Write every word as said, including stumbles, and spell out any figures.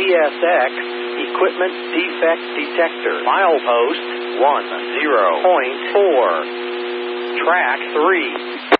S X Equipment Defect Detector. Milepost one zero point four. Track three.